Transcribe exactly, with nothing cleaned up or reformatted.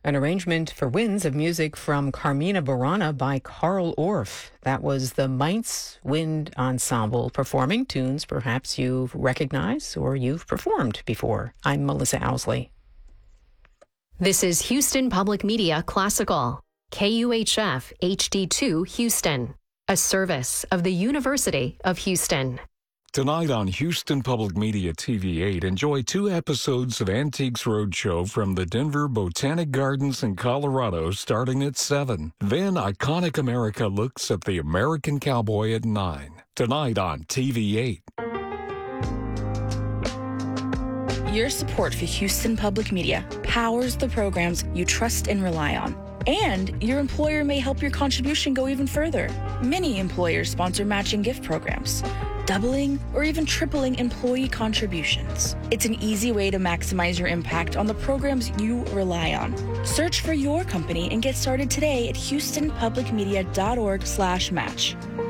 An arrangement for winds of music from Carmina Burana by Carl Orff. That was the Mainz Wind Ensemble performing tunes perhaps you recognize or you've performed before. I'm Melissa Owsley. This is Houston Public Media Classical, K U H F H D two Houston, a service of the University of Houston. Tonight on Houston Public Media T V eight, enjoy two episodes of Antiques Roadshow from the Denver Botanic Gardens in Colorado starting at seven. Then Iconic America looks at the American Cowboy at nine. Tonight on T V eight. Your support for Houston Public Media powers the programs you trust and rely on. And your employer may help your contribution go even further. Many employers sponsor matching gift programs, doubling or even tripling employee contributions. It's an easy way to maximize your impact on the programs you rely on. Search for your company and get started today at houston public media dot org slash match.